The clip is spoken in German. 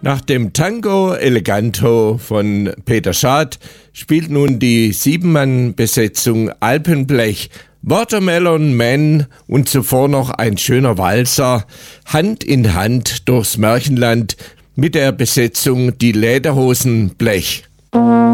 Nach dem Tango Eleganto von Peter Schad spielt nun die Siebenmann-Besetzung Alpenblech Watermelon Man und zuvor noch ein schöner Walzer Hand in Hand durchs Märchenland mit der Besetzung Die Lederhosen Blech.